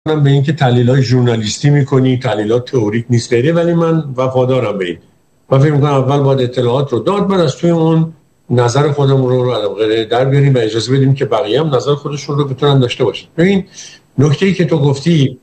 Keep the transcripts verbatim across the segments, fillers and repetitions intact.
به این که تحلیل‌های ژورنالیستی می‌کنی، تحلیلات تئوریک نیست غیره، ولی من وفادارم به این. من فکر می‌کنم اول باید اطلاعات رو داد، بعد از توی اون نظر خودمون رو رو غیره در بیاریم و اجازه بدیم که بقیه هم نظر خودشون رو بتونن داشته باشن. ببین نکته‌ای که تو گفتی،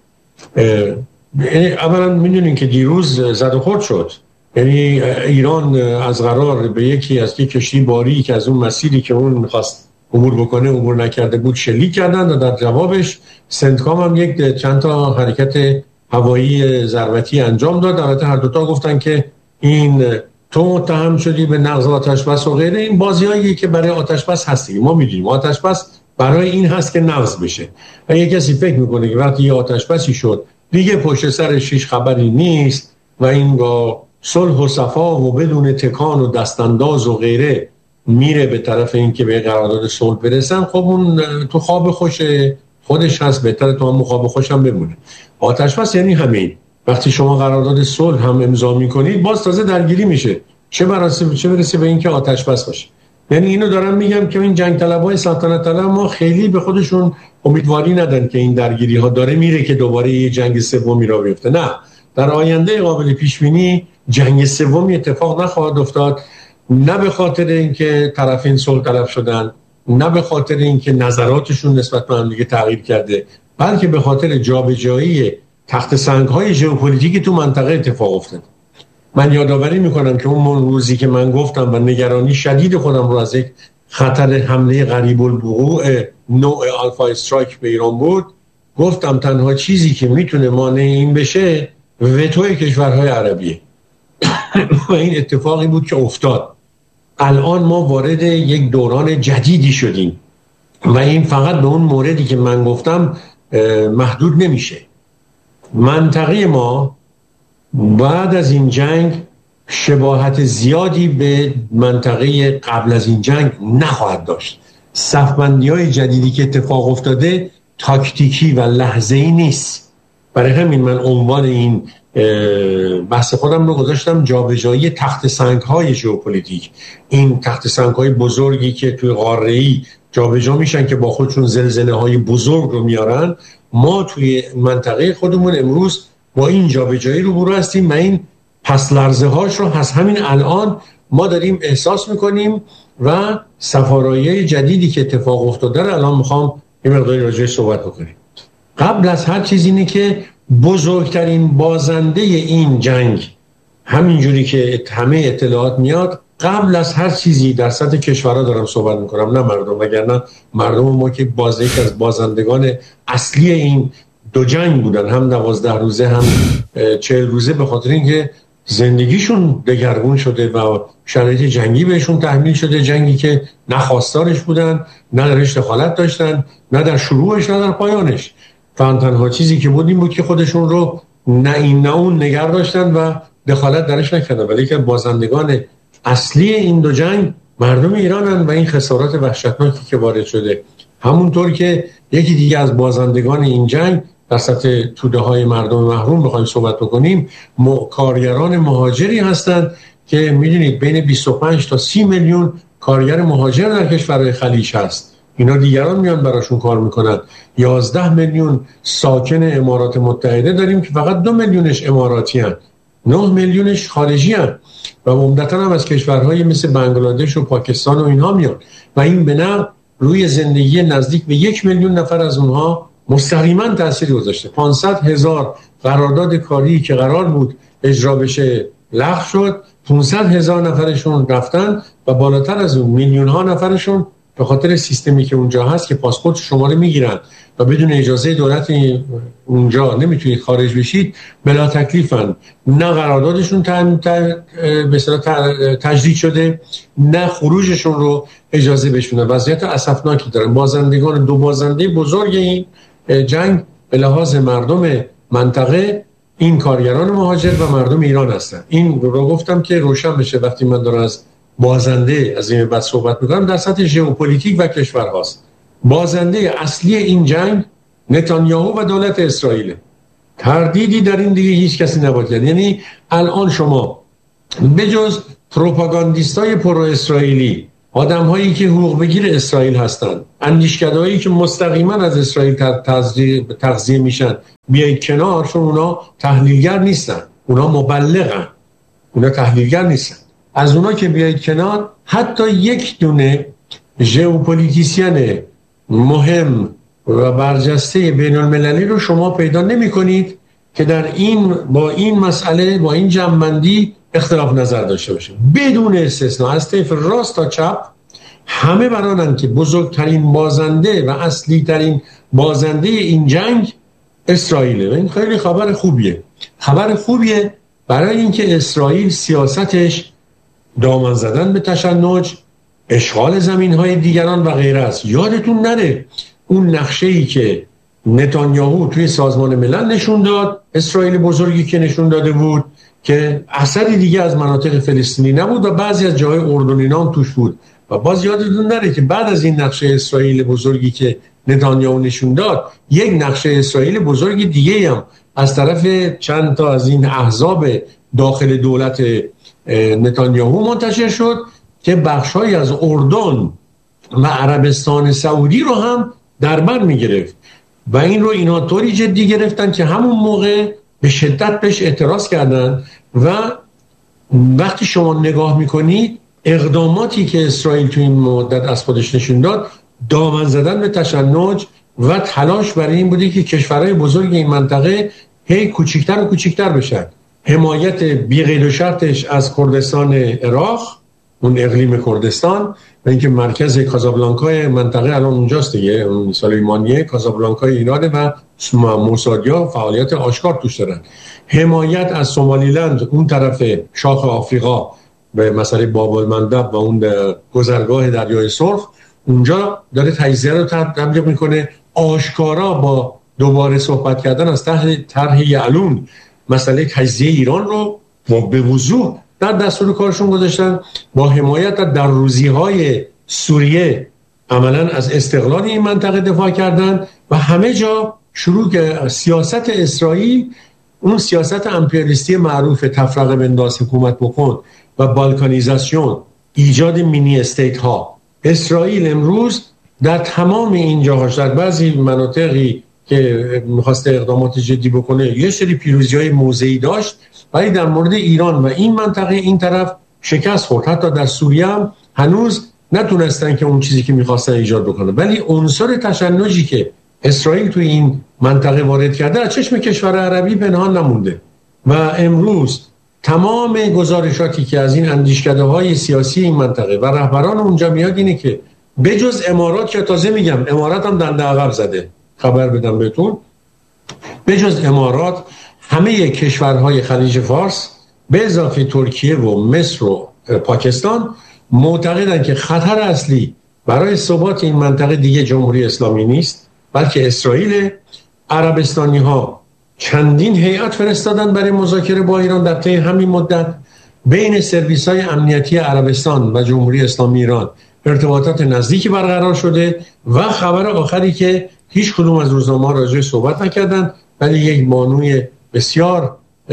اولا می‌دونین که دیروز زد و خورد شد. یعنی ایران از قرار به یکی از یک کشتی باری که از اون مسیری که اون می‌خواست عبور بکنه عبور نکرده بود شلیک کردن و در جوابش سنتکام هم یک چند تا حرکت هوایی ضربتی انجام داد. البته هر دوتا گفتن که این تو متهم شدی به نقض آتش بس و غیره. این بازیایی که برای آتش بس هستی، ما میدونیم آتش بس برای این هست که نقض بشه. و یک کسی فکر میکنه که وقتی یه آتش بسی شد دیگه پشت سرش هیچ خبری نیست و این با صلح و صفا و بدون تکان و دستانداز و غیره میره به طرف این که به قرارداد صلح برسن، خب اون تو خواب خوش خودش هست، بهتره تو هم خواب خوش هم بمونه. آتش بس یعنی همین، وقتی شما قرارداد صلح هم امضا میکنید باز تازه درگیری میشه، چه برسه چه برسه به این که آتش بس باشه. یعنی اینو دارم میگم که این جنگ طلبای سلطنت طلب ما خیلی به خودشون امیدواری ندن که این درگیری ها داره میره که دوباره یه جنگ سومی را بیفته. نه، در آینده قابل پیش بینی جنگ سومی اتفاق نخواهد افتاد، نه به خاطر اینکه طرفین صلح طلب شدن، نه به خاطر اینکه نظراتشون نسبت به هم دیگه تغییر کرده، بلکه به خاطر جابجایی تخت سنگ‌های ژئوپلیتیکی تو منطقه اتفاق افتاد. من یادآوری میکنم که اون روزی که من گفتم و نگرانی شدید خودم رو از یک خطر حمله قریب الوقوع نوع آلفا استرایک به ایران بود، گفتم تنها چیزی که میتونه مانع این بشه وتوی کشورهای عربیه. و این اتفاقی بود که افتاد. الان ما وارد یک دوران جدیدی شدیم و این فقط به اون موردی که من گفتم محدود نمیشه. منطقه ما بعد از این جنگ شباهت زیادی به منطقه قبل از این جنگ نخواهد داشت. صفبندی‌های جدیدی که اتفاق افتاده تاکتیکی و لحظه‌ای نیست. برای همین من عنوان این بحث خودم رو گذاشتم جابجایی تخت سنگ‌های ژئوپلیتیک. این تخت سنگ‌های بزرگی که توی قاره‌ای جابجا میشن که با خودشون زلزله‌های بزرگ رو میارن، ما توی منطقه خودمون امروز با این جابجایی روبرو هستیم و این پس لرزه‌هاش رو از همین الان ما داریم احساس می‌کنیم و سفارایی جدیدی که اتفاق افتاده رو الان می‌خوام یه مقداری راجعش صحبت بکنیم. قبل از هر چیز اینه که بزرگترین بازنده این جنگ، همینجوری که همه اطلاعات میاد، قبل از هر چیزی در سطح کشورها دارم صحبت میکنم نه مردم، وگرنه مردم ما که باز یک از بازندگان اصلی این دو جنگ بودن، هم دوازده روزه هم چهل روزه، به خاطر اینکه زندگیشون دگرگون شده و شرایط جنگی بهشون تحمیل شده، جنگی که نه خواستارش بودن، نه درش دخالت داشتن، نه در شروعش نه در پایانش. تنها چیزی که بود این بود که خودشون رو نه این نه اون نگه داشتن و دخالت درش نکردن. ولی که بازندگان اصلی این دو جنگ مردم ایرانن و این خسارات وحشتناکی که وارد شده. همونطور که یکی دیگه از بازندگان این جنگ در سطح توده های مردم محروم بخوایم صحبت بکنیم، کارگران مهاجری هستند که میدونید بین بیست و پنج تا سی میلیون کارگر مهاجر در کشورهای خلیج هست. اینا دیگران میان براشون کار میکنن. یازده میلیون ساکن امارات متحده داریم که فقط دو میلیونش اماراتی هن، نه میلیونش خارجی هن و عمدتاً هم از کشورهای مثل بنگلادش و پاکستان و اینها میان و این به نحو روی زندگی نزدیک به یک میلیون نفر از اونها مستقیما تأثیر گذاشته. پانصد هزار قرارداد کاری که قرار بود اجرا بشه لغو شد، پانصد هزار نفرشون رفتن و بالاتر از اون میلیون ها نفرشون به خاطر سیستمی که اونجا هست که پاسپورت شما رو میگیرن و بدون اجازه دولت اونجا نمیتونید خارج بشید، بلا تکلیفن. نه قراردادشون به اصطلاح تجدید شده، نه خروجشون رو اجازه بشونه. وضعیت اسفناکی دارن. بازندگان دو بازنده بزرگ این جنگ به لحاظ مردم منطقه این کارگران مهاجر و مردم ایران هستن. این رو گفتم که روشن بشه وقتی من دارم از بازنده از این بعد صحبت میکنم در سطح ژئوپلیتیک و کشورهاست. بازنده اصلی این جنگ نتانیاهو و دولت اسرائیل. تردیدی در این دیگه هیچ کسی نباید. یعنی الان شما بجز پروپاگاندیستای پرو اسرائیلی آدم هایی که حقوق بگیر اسرائیل هستن، اندیشکده هایی که مستقیما از اسرائیل تغذیه تغذیه میشن بیایید کنار، چون اونا تحلیلگر نیستن، اونا مبلغن، اونا تحلیلگر نیستن. از اونا که بیایید کنار، حتی یک دونه ژئوپلیتیسین مهم و برجسته بین المللی رو شما پیدا نمی کنید که در این با این مسئله با این جمع‌بندی اختلاف نظر داشته باشه. بدون استثناء از طرف راست تا چپ همه برانن که بزرگترین بازنده و اصلی ترین بازنده این جنگ اسرائیله و این خیلی خبر خوبیه. خبر خوبیه برای اینکه اسرائیل سیاستش دامن زدن به تشنج، اشغال زمین‌های دیگران و غیره است. یادتون نره اون نقشه‌ای که نتانیاهو توی سازمان ملل نشون داد، اسرائیل بزرگی که نشون داده بود که اثری دیگه از مناطق فلسطینی نبود و بعضی از جاهای اردنی هم توش بود. و باز یادتون نره که بعد از این نقشه اسرائیل بزرگی که نتانیاهو نشون داد، یک نقشه اسرائیل بزرگی دیگه هم از طرف چند تا از این احزاب داخل دولت نتانیاهو منتشر شد که بخشای از اردن و عربستان سعودی رو هم در بر می‌گرفت و این رو اینا طوری جدی گرفتن که همون موقع به شدت بهش اعتراض کردن. و وقتی شما نگاه میکنید اقداماتی که اسرائیل توی این مدت از خودش نشون داد، دامن زدن به تشنج و تلاش برای این بوده که کشورهای بزرگ این منطقه هی کوچکتر و کوچکتر بشن. حمایت بی قید و شرطش از کردستان عراق، اون اقلیم کردستان، و اینکه مرکز کازابلانکای منطقه الان اونجاست دیگه، اون سلیمانیه کازابلانکای ایرانه و موسادیا فعالیت آشکار توش دارن. حمایت از سومالیلند، اون طرف شاخ آفریقا، به مسئله باب المندب و اون گذرگاه دریای سرخ، اونجا داره تجزیه رو تبلیغ میکنه. آشکارا با دوباره صحبت کردن از طرح یعلون مسئله تجزیه ایران رو به وضوح در دستور کارشون گذاشتن. با حمایت در روزی‌های سوریه عملاً از استقلال این منطقه دفاع کردن و همه جا شروع که سیاست اسرائیل، اون سیاست امپریالیستی معروف تفرقه بنداز حکومت بکن و بالکانیزاسیون، ایجاد مینی استیت ها. اسرائیل امروز در تمام این جاهاش، در بعضی مناطقی که میخواسته اقدامات جدی بکنه یه سری پیروزی‌های موضعی داشت، ولی در مورد ایران و این منطقه این طرف شکست خورد. حتی در سوریه هم هنوز نتونستن که اون چیزی که میخواستن ایجاد بکنه. ولی عنصر تشنجی که اسرائیل توی این منطقه وارد کرده از چشم کشور عربی پنهان نمونده و امروز تمام گزارشاتی که از این اندیشکده‌های سیاسی این منطقه و رهبران اونجا میاد اینه که بجز امارات، که تازه میگم امارات هم دنده عقب زده، خبر بدم بهتون، بجز امارات همه کشورهای خلیج فارس به اضافه ترکیه و مصر و پاکستان معتقدن که خطر اصلی برای ثبات این منطقه دیگه جمهوری اسلامی نیست، بلکه اسرائیل. عربستانی ها چندین هیئت فرستادن برای مذاکره با ایران در طی همین مدت. بین سرویس های امنیتی عربستان و جمهوری اسلامی ایران ارتباطات نزدیکی برقرار شده و خبر آخری که هیچ کدوم از روزنامه‌ها راجع صحبت نکردن، ولی یک بانوی بسیار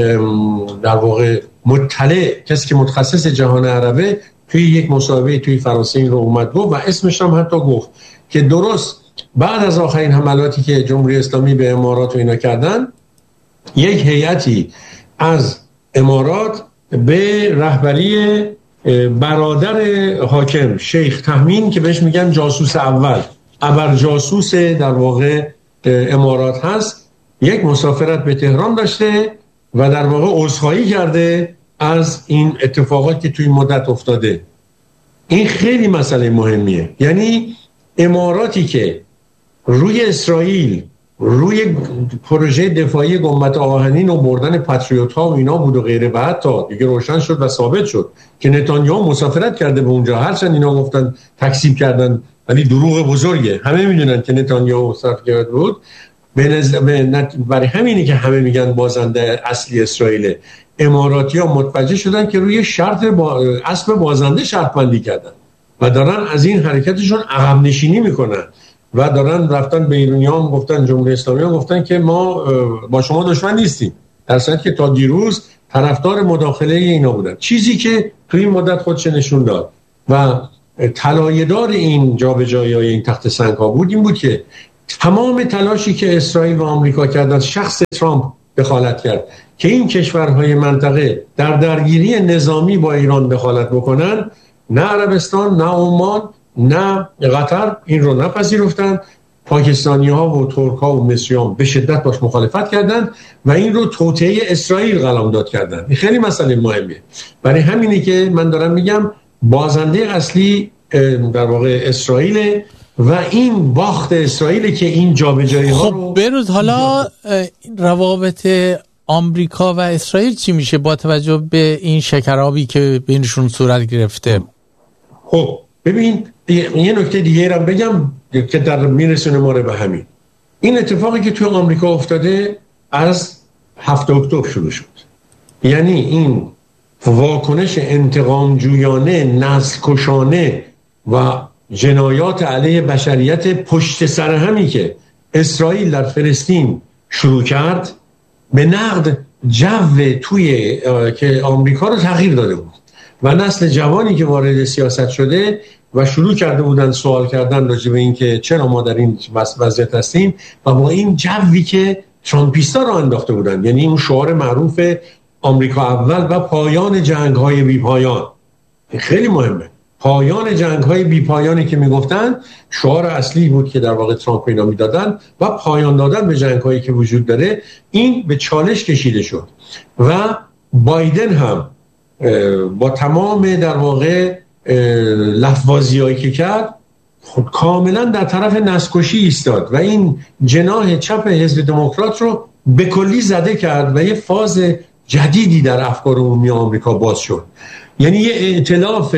در واقع مطلع، کسی که متخصص جهان عربه، توی یک مصاحبه توی فرانسه این رو اومد گفت و اسمش هم حتی گفت که درست بعد از آخرین حملاتی که جمهوری اسلامی به امارات و اینا کردن، یک هیئتی از امارات به رهبری برادر حاکم شیخ تامین که بهش میگن جاسوس اول، ابر جاسوس در واقع امارات هست، یک مسافرت به تهران داشته و در واقع عذرخواهی کرده از این اتفاقاتی که توی مدت افتاده. این خیلی مسئله مهمیه. یعنی اماراتی که روی اسرائیل، روی پروژه دفاعی گنبد آهنین و بردن پاتریوت ها و اینا بود و غیره، بعد تا دیگه روشن شد و ثابت شد که نتانیاهو مسافرت کرده به اونجا، هرچند اینا گفتن تکذیب کردن ولی دروغ بزرگه، همه میدونن که نتانیاهو مسافرت بود. برای همینی که همه میگن بازنده اصلی اسرائیل. اماراتی ها متوجه شدن که روی شرط با... اسب بازنده شرط بندی کردن و دارن از این حرکتشون عقب نشینی میکنن و دارن رفتن به ایرانی ها گفتن، جمهوری اسلامی ها گفتن که ما با شما دشمن نیستیم، در صورتی که تا دیروز طرفدار مداخله اینا بودن، چیزی که توی این مدت خودش نشون داد. و طلایه‌دار این جابجایی‌های این تخت سنگ‌ها بود این بود که تمام تلاشی که اسرائیل و آمریکا کردند، شخص ترامپ دخالت کرد که این کشورهای منطقه در درگیری نظامی با ایران دخالت بکنن، نه عربستان، نه عمان، نه قطر این رو نپذیرفتند. پاکستانی ها و ترک ها و مصریان به شدت باش مخالفت کردند و این رو توطئه اسرائیل قلمداد کردند. این خیلی مسئله مهمیه. برای همینه که من دارم میگم بازنده اصلی در واقع اسرائیل و این باخت اسرائیل که این جابجایی ها رو. خب بروز حالا روابط آمریکا و اسرائیل چی میشه با توجه به این شکرابی که بینشون صورت گرفته؟ خب ببین یه نکته دیگه رو بگم که در میرسونه ما رو به همین. این اتفاقی که توی آمریکا افتاده از هفت اکتبر شروع شد. یعنی این واکنش انتقام جویانه، نسل کشانه و جنایات علیه بشریت پشت سر همی که اسرائیل در فلسطین شروع کرد به نقد جو توی که آمریکا رو تغییر داده بود و نسل جوانی که وارد سیاست شده و شروع کرده بودن سوال کردن راجع به این که چرا ما در این وضعیت هستیم و با این جوی که ترامپیستا رو انداخته بودن، یعنی اون شعار معروف آمریکا اول و پایان جنگ‌های بی‌پایان. خیلی مهمه. پایان جنگ‌های بی‌پایانی که میگفتن شعار اصلی بود که در واقع ترامپ اینا میدادن و پایان دادن به جنگ‌هایی که وجود داره. این به چالش کشیده شد و بایدن هم با تمام در واقع لفظ‌بازی‌هایی که کرد خود کاملا در طرف نسل‌کشی ایستاد و این جناح چپ حزب دموکرات رو به کلی زده کرد و یه فاز جدیدی در افکار عمومی آمریکا باز شد. یعنی یه ائتلاف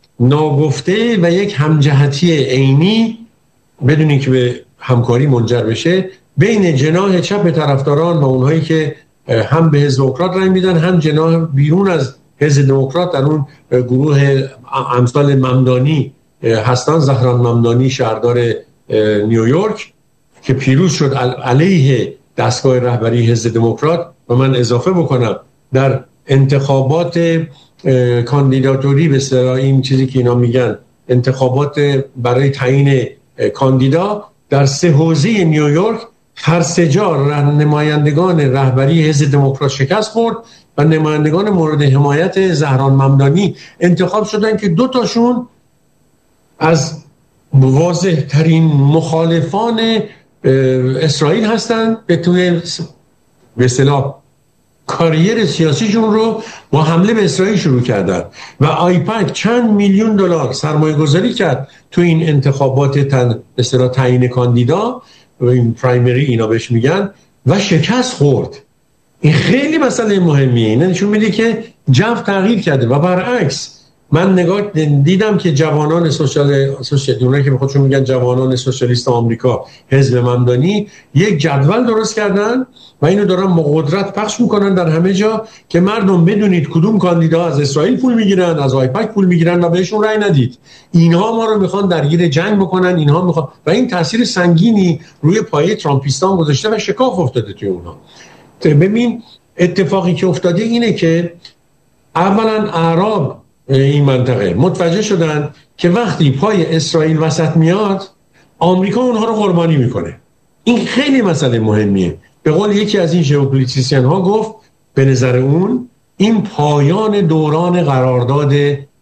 ناگفته و یک همجهتی عینی بدون اینکه به همکاری منجر بشه بین جناح چپ طرفداران و اونهایی که هم به حزب دموکرات رای میدن هم جناح بیرون از حزب دموکرات در اون گروه امثال ممدانی هستن. زهران ممدانی شهردار نیویورک که پیروز شد علیه دستگاه رهبری حزب دموکرات و من اضافه بکنم در انتخابات کاندیداتوری به اصطلاح این چیزی که اینا میگن انتخابات برای تعیین کاندیدا در سه حوزه نیویورک هر سه جا نمایندگان رهبری حزب دموکرات شکست خورد و نمایندگان مورد حمایت زهران ممدانی انتخاب شدن که دو تاشون از واضح ترین مخالفان اسرائیل هستند. به توی به اصطلاح کاریر سیاسیشون رو با حمله به اسرائیل شروع کردن و آیپک چند میلیون دلار سرمایه گذاری کرد تو این انتخابات تن به اصطلاح تعیین کاندیدا و این پرایمری اینا بهش میگن و شکست خورد. این خیلی مسئله مهمیه. این نشون میده که جو تغییر کرده و برعکس من نگاه دیدم که جوانان سوسیال سوسیالیستی که خودشون میگن جوانان سوسیالیست آمریکا حزب ممدانی یک جدول درست کردن و اینو دارن با قدرت پخش میکنن در همه جا که مردم بدونید کدوم کاندیدا از اسرائیل پول میگیرن، از آیپک پول میگیرن و بهشون رأی ندید. اینها ما رو میخوان درگیر جنگ بکنن، اینها میخوان و این تاثیر سنگینی روی پایه ترامپیستان گذاشته و شکاف افتاده توی اونها. ببین اتفاقی که افتاده اینه که اولا اعراب این منطقه متوجه شدن که وقتی پای اسرائیل وسط میاد آمریکا اونها رو قربانی میکنه. این خیلی مسئله مهمیه. به قول یکی از این ژئوپلیتیسین ها گفت به نظر اون این پایان دوران قرارداد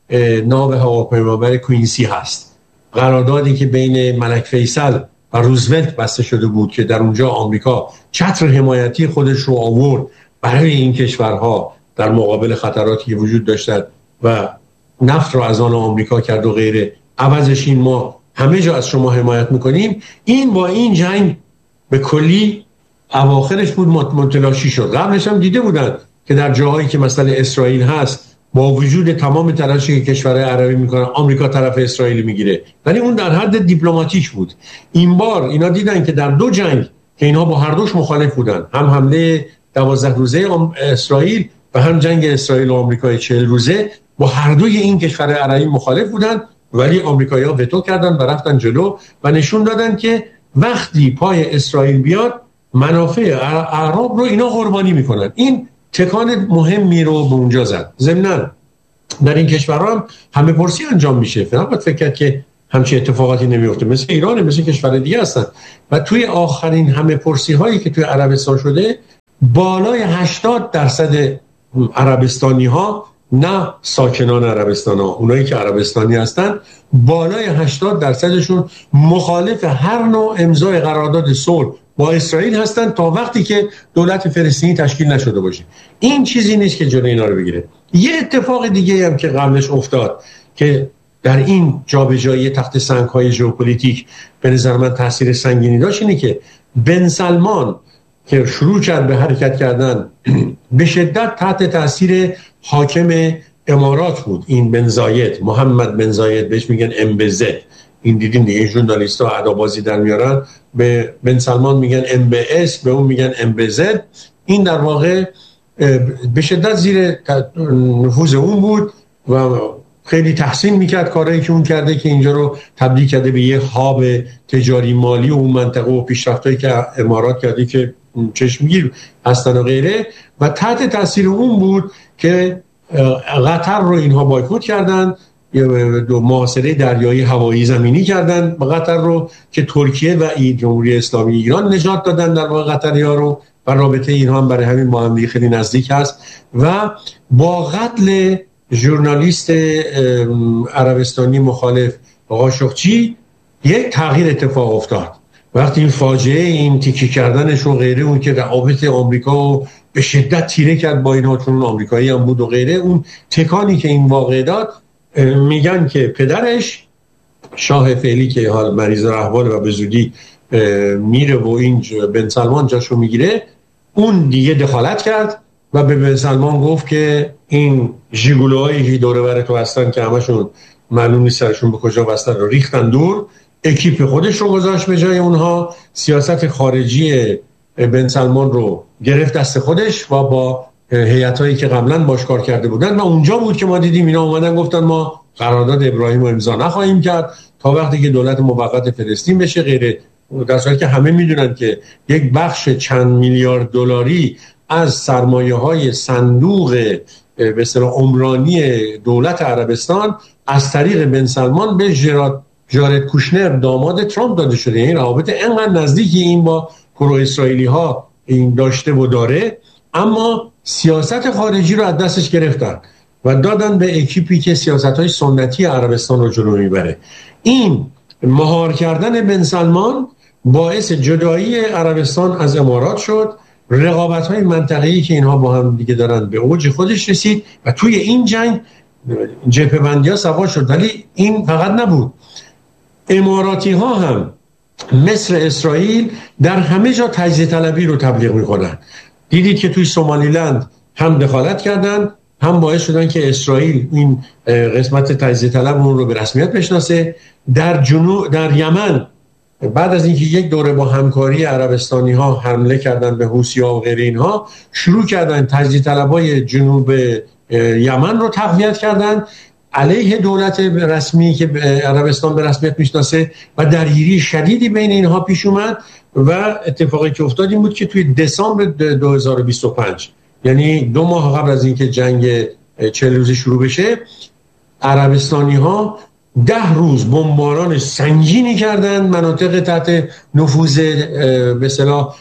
ناو هواپیمابر کوینسی هست، قراردادی که بین ملک فیصل و روزولت بسته شده بود که در اونجا آمریکا چتر حمایتی خودش رو آورد برای این کشورها در مقابل خطراتی که وجود داشتند و نفت رو از آن آمریکا کرد و غیره. عوضش این ما همه جا از شما حمایت میکنیم. این با این جنگ به کلی اواخرش بود متلاشی شد. قبلش هم دیده بودن که در جاهایی که مثلا اسرائیل هست با وجود تمام تلاشی که کشورهای عربی میکنن آمریکا طرف اسرائیل میگیره، ولی اون در حد دیپلماتیک بود. این بار اینا دیدن که در دو جنگ که اینها با هر دوش مخالف بودن، هم حمله دوازده روزه اسرائیل و هم جنگ اسرائیل و آمریکای چهل روزه، با هر دوی این کشورهای عربی مخالف بودن، ولی آمریکایی‌ها وتو کردن و رفتن جلو و نشون دادن که وقتی پای اسرائیل بیاد منافع اعراب رو اینا قربانی میکنن. این تکان مهمی رو به اونجا زد. ضمناً در این کشورها هم همه پرسی انجام میشه. فقط فکر کرد که همچین اتفاقاتی نمیفته، مثل ایران، مثل کشور دیگه هستن. و توی آخرین همه پرسی هایی که توی عربستان شده، بالای هشتاد درصد عربستانی ها، نه ساکنان عربستان ها، اونایی که عربستانی هستن، بالای هشتاد درصدشون مخالف هر نوع امضای قرارداد صلح با اسرائیل هستن تا وقتی که دولت فلسطینی تشکیل نشده باشه. این چیزی نیست که جلوی اینا رو بگیره. یه اتفاق دیگه هم که قبلش افتاد که در این جابجایی تخت سنگ‌های ژئوپلیتیک به نظر من تاثیر سنگینی داشت، اینه که بن سلمان که شروع کرد به حرکت کردن به شدت تحت تاثیر حاکم امارات بود. این بن زاید، محمد بن زاید، بهش میگن ام بی زد. این دیدین دیگه ژورنالیست‌ها ادابازی در میارن، به بن سلمان میگن ام بی اس، به اون میگن ام بی زد. این در واقع به شدت زیر نفوذ اون بود و خیلی تحسین میکرد کارهایی که اون کرده که اینجا رو تبدیل کرده به یه هاب تجاری مالی و اون منطقه و پیشرفتایی که امارات کرده که چشمگیر هستن و غیره. و تحت تاثیر اون بود که قطر رو اینها بایکوت کردن، دو محاصره دریایی هوایی زمینی کردن با قطر رو که ترکیه و جمهوری اسلامی ایران نجات دادن در واقع قطری‌ها رو، و رابطه اینها هم برای همین با هم خیلی نزدیک هست. و با قتل ژورنالیست عربستانی مخالف قاشقچی یک تغییر اتفاق افتاد. وقتی این فاجعه، این تیکه کردنش و غیره، اون که روابط آمریکا رو به شدت تیره کرد با اینها چون آمریکایی هم بود و غیره، اون تکانی که این واقعه داد، میگن که پدرش شاه فعلی که حال مریض احواله و به زودی میره و این بن سلمان جاشو میگیره، اون دیگه دخالت کرد و به بن سلمان گفت که این ژیگولوهایی که دوره بر تو هستن که همشون معلوم نیست سرشون به کجا وصلن رو ریختن دور، اکیپ خودش رو گذاشت به جای اونها، سیاست خارجی بن سلمان رو گرفت دست خودش و با هیئتایی که قبلا باش کار کرده بودن. و اونجا بود که ما دیدیم اینا اومدن گفتن ما قرارداد ابراهیم رو امضا نخواهیم کرد تا وقتی که دولت موقت فلسطین بشه غیره. در صورتی که همه میدونن که یک بخش چند میلیارد دلاری از سرمایه‌های صندوق به اصطلاح عمرانی دولت عربستان از طریق بن سلمان به جراد جارد کوشنر داماد ترامپ داده شده. این روابط اینقدر نزدیکی این با پرو اسرائیلی ها این داشته و داره، اما سیاست خارجی رو از دستش گرفتن و دادن به اکیپی که سیاست‌های سنتی عربستان رو جلو میبره. این مهار کردن بن سلمان باعث جدایی عربستان از امارات شد. رقابت‌های منطقه‌ای که اینها با هم دیگه دارن به اوج خودش رسید و توی این جنگ جبهه بندی‌ها سوا شد. ولی این فقط نبود، اماراتی ها هم مثل اسرائیل در همه جا تجزیه طلبی رو تبلیغ میکنن. دیدید که توی سومالیلند هم دخالت کردن، هم باعث شدن که اسرائیل این قسمت تجزیه طلب اون رو به رسمیت بشناسه. در جنوب در یمن بعد از اینکه یک دوره با همکاری عربستانی ها حمله کردن به حوثی‌ها و غیر اینها، شروع کردن تجزیه طلبای جنوب یمن رو تقویت کردن علیه دولت رسمی که عربستان به رسمیت میشناسه و درگیری شدیدی بین اینها پیش اومد. و اتفاقی که افتاد این بود که توی دسامبر دو هزار و بیست و پنج، یعنی دو ماه قبل از اینکه جنگ چهل روزه شروع بشه، عربستانی ها ده روز بمباران سنگینی کردن مناطق تحت نفوذ به اصطلاح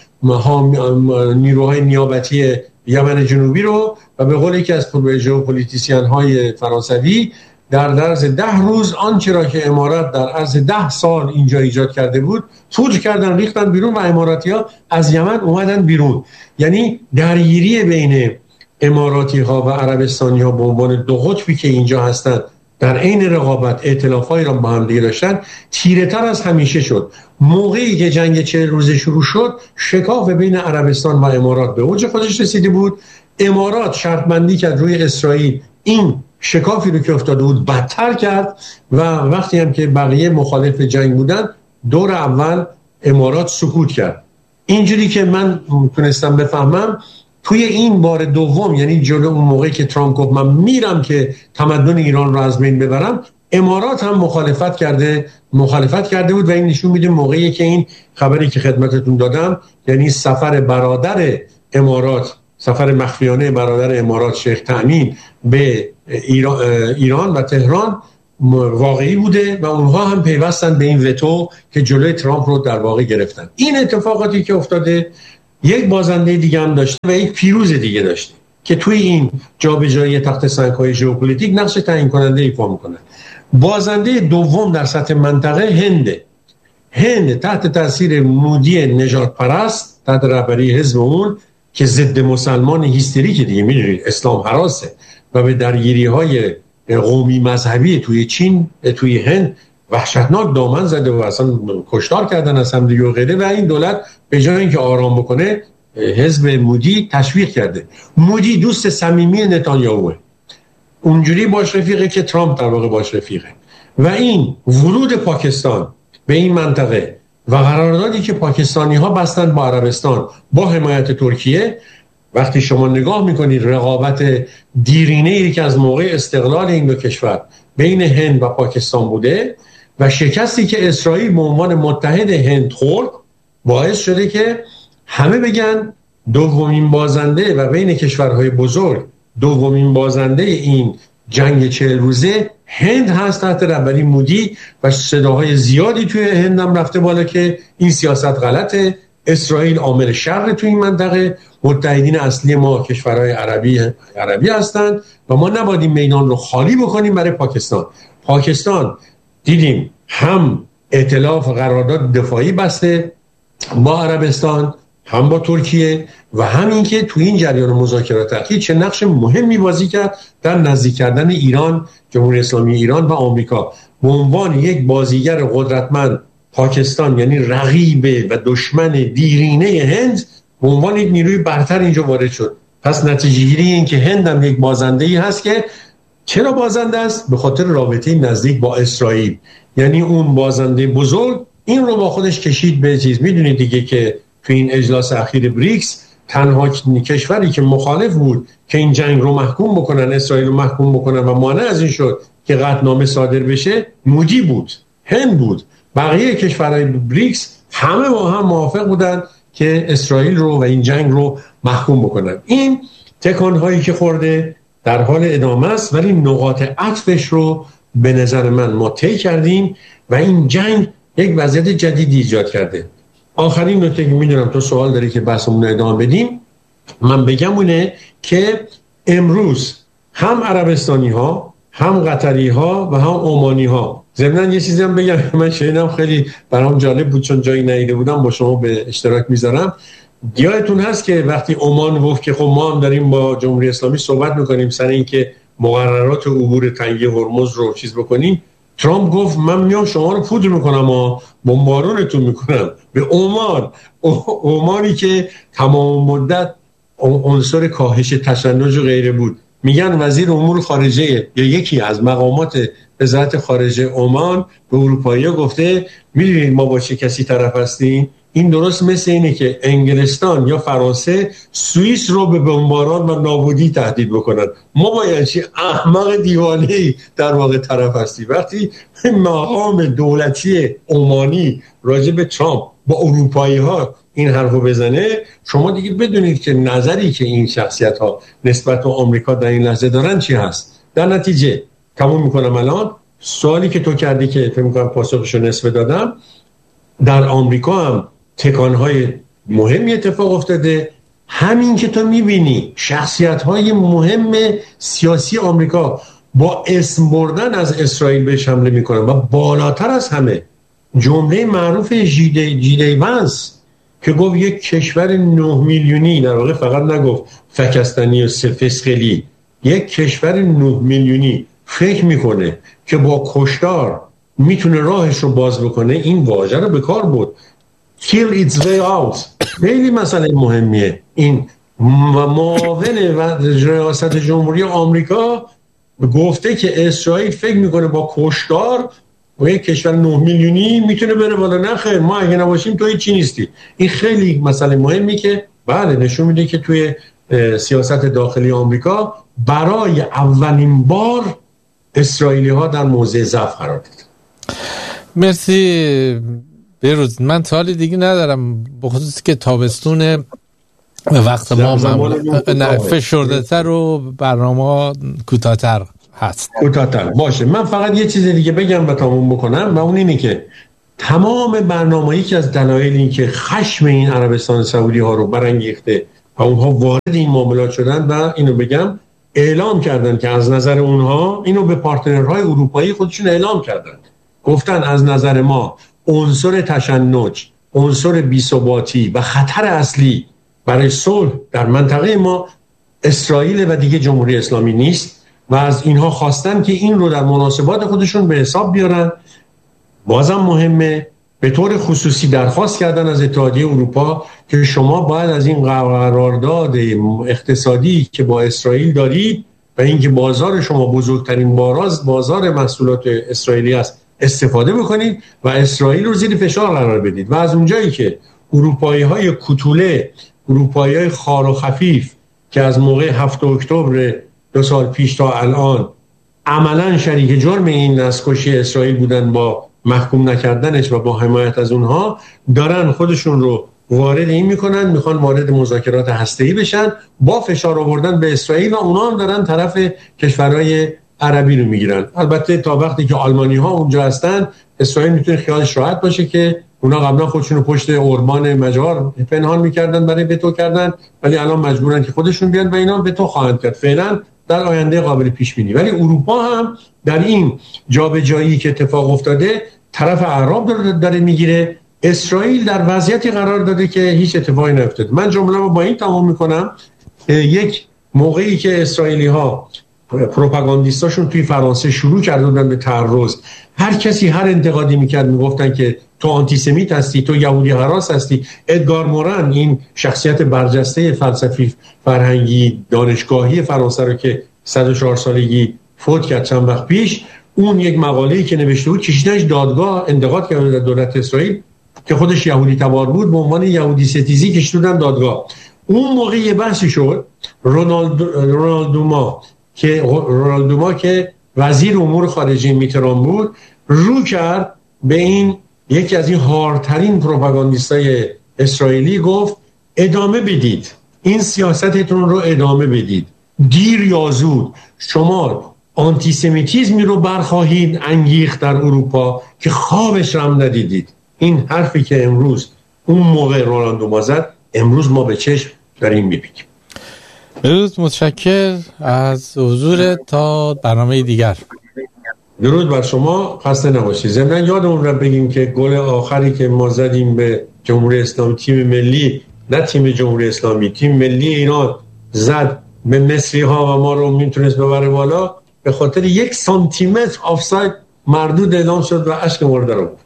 نیروهای نیابتی یمن جنوبی رو، و به قول یکی از ژئوپلیتیسین های فرانسوی در عرض ده روز آنچه را که امارات در عرض ده سال اینجا ایجاد کرده بود فوج کردن، ریختن بیرون و اماراتی ها از یمن اومدن بیرون. یعنی درگیری بین اماراتی ها و عربستانی ها به عنوان دو قطبی که اینجا هستن در عین رقابت ائتلافایی را با هم دیگه داشتن تیره تر از همیشه شد. موقعی که جنگ چهل روزه شروع شد، شکاف بین عربستان و امارات به اوج خودش رسیده بود. امارات شرط بندی کرد روی اسرائیل، این شکافی رو که افتاده بود بدتر کرد و وقتی هم که بقیه مخالف جنگ بودن، دور اول امارات سکوت کرد. اینجوری که من تونستم بفهمم توی این بار دوم، یعنی جلو اون موقعی که ترامپ گفت من میرم که تمدن ایران رو از بین ببرم، امارات هم مخالفت کرده مخالفت کرده بود و این نشون میده موقعی که این خبری که خدمتتون دادم، یعنی سفر برادر امارات سفر مخفیانه برادر امارات شیخ تامین به ایران و تهران واقعی بوده و اونها هم پیوستن به این وتو که جلوی ترامپ رو در واقع گرفتن. این اتفاقاتی که افتاده یک بازنده دیگه هم داشته و یک پیروز دیگه داشته که توی این جابجایی تخت سنگ‌های ژئوپلیتیک نقش تعیین کننده ایفا میکنه. بازنده دوم در سطح منطقه هنده. هند تحت تاثیر مودی نژاد پرست تحت رهبری حزب اون که ضد مسلمان هیستریک دیگه، میدونید اسلام هراسه و به درگیری‌های قومی مذهبی توی چین توی هند وحشتناک دامن زده و اصلا کشتار کردن از هم دیگه و غیره و این دولت به جای اینکه آرام بکنه حزب مودی تشویق کرده. مودی دوست صمیمی نتانیاهوه، اونجوری باش رفیقه که ترامپ در واقع باش رفیقه و این ورود پاکستان به این منطقه و قراردادی که پاکستانی ها بستن با عربستان با حمایت ترکیه، وقتی شما نگاه میکنید رقابت دیرینه‌ای که از موقع استقلال این دو کشور بین هند و پاکستان بوده و شکستی که اسرائیل به عنوان متحد هند خورد باعث شده که همه بگن دومین بازنده و بین کشورهای بزرگ دومین بازنده این جنگ چهل روزه هند هست تحت رهبری مودی و صداهای زیادی توی هند هم رفته بالا که این سیاست غلطه، اسرائیل عامل شر توی این منطقه، متحدین اصلی ما کشورهای عربی عربی هستند و ما نباید این میدان رو خالی بکنیم برای پاکستان. پاکستان دیدیم هم ائتلاف قرارداد دفاعی بسته با عربستان هم با ترکیه و همین که توی این جریان مذاکرات اخیر چه نقش مهمی بازی کرد در نزدیک کردن ایران، جمهوری اسلامی ایران و آمریکا به عنوان یک بازیگر قدرتمند. پاکستان یعنی رقیب و دشمن دیرینه هند به عنوان یک نیروی برتر اینجا وارد شد. پس نتیجه گیری این که هند هم یک بازنده‌ای هست که چرا بازنده است؟ به خاطر رابطه نزدیک با اسرائیل. یعنی اون بازنده بزرگ این رو با خودش کشید به چیز. میدونید دیگه که تو این اجلاس اخیر بریکس تنها کشوری که مخالف بود که این جنگ رو محکوم بکنن، اسرائیل رو محکوم بکنن و مانع از این شد که قطعنامه صادر بشه، مودی بود، هند بود. بقیه کشورهای بریکس همه با هم موافق بودن که اسرائیل رو و این جنگ رو محکوم بکنن. این تکانهایی که خورده در حال ادامه است ولی نقاط عطفش رو به نظر من ما طی کردیم و این جنگ یک وضعیت جدیدی ایجاد کرده. آخرین نکته که میدونم تو سوال داری که بحثمون رو ادامه بدیم، من بگم اونه که امروز هم عربستانی ها هم قطری ها و هم عمانی ها، ضمناً یه چیزی هم بگم من شنیدم خیلی برام جالب بود چون جایی ندیده بودم با شما به اشتراک میذارم. یادتون هست که وقتی عمان گفت که خب ما هم داریم با جمهوری اسلامی صحبت میکنیم سر این که مقررات عبور تنگه هرمز رو چیز بکنیم، ترامپ گفت من میام شما رو پودر میکنم و بمبارونتون میکنم به عمان. عمانی که تمام مدت عنصر کاهش تشنج و غیره بود. میگن وزیر امور خارجه یا یکی از مقامات وزارت خارجه عمان به اروپایی‌ها گفته میدونید ما با چه کسی طرف هستیم؟ این درست مثل اینه که انگلستان یا فرانسه سوئیس رو به بمباران و نابودی تهدید بکنن. ما باید چی احمق دیوانه‌ای در واقع طرف هستیم. وقتی مقام دولتی عمانی راجع به ترامپ با اروپایی‌ها این حرفو بزنه، شما دیگه بدونید که نظری که این شخصیت‌ها نسبت به آمریکا در این لحظه دارن چی هست. در نتیجه تموم میکنم الان سوالی که تو کردی که فکر می‌کنم پاسخشو نصف دادم، در آمریکا هم تکان‌های مهمی اتفاق افتاده. همین که تو می‌بینی شخصیت‌های مهم سیاسی آمریکا با اسم بردن از اسرائیل بهش حمله می‌کنن و بالاتر از همه جمله معروف جی دی وانس که گفت یک کشور نه میلیونی، در واقع فقط نگفت فکستانی و فسقلی، یک کشور نه میلیونی فکر میکنه که با کشتار میتونه راهش رو باز بکنه، این واژه رو به کار بود. kill its way out. خیلی مسئله مهمیه. این معاون ریاست جمهوری آمریکا گفته که اسرائیل فکر میکنه با کشتار و یک کشور نه میلیونی میتونه بره بالا. نه خیر، ما اگه نباشیم تو هیچی نیستی. این خیلی مسئله مهمی که بله نشون میده که توی سیاست داخلی آمریکا برای اولین بار اسرائیلی ها در موضع ضعف قرار دید. مرسی بیروز. من سوالی دیگه ندارم، بخصوص که تابستون وقت ما نه فشرده تر و برنامه کوتاه‌تر هست. کوتاه‌تر باشه. من فقط یه چیز دیگه بگم و تموم بکنم و اون اینه که تمام برنامه‌ای که از دلایل این که خشم این عربستان سعودی ها رو برانگیخته و اونها وارد این معاملات شدن و اینو بگم اعلام کردن که از نظر اونها اینو به پارتنرهای اروپایی خودشون اعلام کردن، گفتن از نظر ما عنصر تشنج، عنصر بی‌ثباتی و خطر اصلی برای صلح در منطقه ما اسرائیل و دیگه جمهوری اسلامی نیست و از اینها خواستن که این رو در مناسبات خودشون به حساب بیارن. بازم مهمه به طور خصوصی درخواست کردن از اتحادیه اروپا که شما باید از این قرارداد اقتصادی که با اسرائیل دارید و اینکه بازار شما بزرگترین باراز بازار محصولات اسرائیلی است استفاده بکنید و اسرائیل رو زیر فشار قرار بدید و از اونجایی که اروپایی‌های کوتوله، اروپایی‌های خار و خفیف که از موقع هفتم اکتبر دو سال پیش تا الان عملاً شریک جرم این نسل‌کشی اسرائیل بودن با محکوم نکردنش و با حمایت از اونها، دارن خودشون رو وارد این میکنن، میخوان وارد مذاکرات هسته‌ای بشن با فشار آوردن به اسرائیل و اونا هم دارن طرف کشورهای عربی رو میگیرن. البته تا وقتی که آلمانی ها اونجا هستن اسرائیل میتونه خیالش راحت باشه که اونا قبلا خودشون رو پشت اوربان مجار پنهان میکردن برای وتو کردن، ولی الان مجبورن که خودشون بیان و اینا وتو خواهند کرد فعلا در آینده قابل پیش بینی. ولی اروپا هم در این جابجایی که اتفاق افتاده طرف اعراب داره میگیره. اسرائیل در وضعیتی قرار داده که هیچ اتفاقی نیفتاده. من جمله رو با این تمام میکنم. یک موقعی که اسرائیلی ها پروپاگاندیستاشون توی فرانسه شروع کردن به تعرض، هر کسی هر انتقادی میکرد میگفتن که تو آنتیسمیت هستی، تو یهودی هراس هستی. ادگار مورن، این شخصیت برجسته فلسفی فرهنگی دانشگاهی فرانسه رو که صد و چهار سالگی فوت کرد چند وقت پیش، اون یک مقاله‌ای که نوشته بود کشیدنش دادگاه، انتقاد کرد در دولت اسرائیل که خودش یهودی تبار بود، به عنوان یهودی ستیزی کشیدن دادگاه. اون موقع یه بحثی شد، رونالد رونالدوما که رونالدوما که وزیر امور خارجه میتران بود، رو کرد به این یکی از این هارترین پروپاگاندیستای اسرائیلی، گفت ادامه بدید، این سیاستتون رو ادامه بدید، دیر یا زود شما آنتیسمیتیزمی رو برخواهید انگیخت در اروپا که خوابش رم ندیدید. این حرفی که امروز اون موقع رونالدوما زد امروز ما به چشم داریم میبینیم. درود، متشکر از حضور تا برنامه دیگر. درود بر شما، خسته نباشید. ضمن یادمون رو بگیم که گل آخری که ما زدیم به جمهوری اسلامی، تیم ملی، نه تیم جمهوری اسلامی، تیم ملی ایران زد به مصری ها و ما رو میتونست ببره بالا، به خاطر یک سانتیمتر آفساید مردود اعلام شد و اشک ما رو در آورد.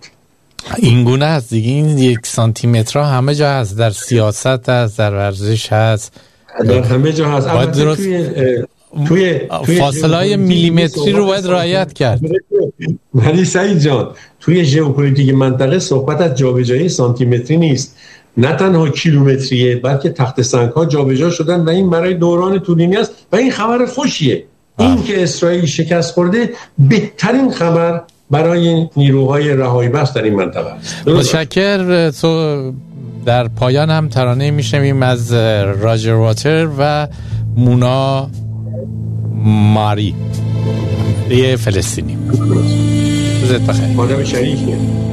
این گونه است دیگه، این یک سانتیمتر ها همه جا هست، در سیاست هست، در ورزش هست، در همه جا هست. درست توی توی, توی فاصله های میلیمتری رو باید رعایت کرد. ولی سعید جان، توی ژئوپلیتیک منطقه صحبت از جابجایی سانتیمتری نیست، نه تنها کیلومتریه، بلکه تخت سنگ ها جابجا شدن و این برای دوران طولانی است و این خبر خوشیه. این که اسرائیل شکست خورده بهترین خبر برای نیروهای رهایی بخش در این منطقه است. متشکر. تو در پایان هم ترانه میشنویم از راجر واتر و مونا ماری، یه فلسطینی. روزت بخیر. آدم شریفیه.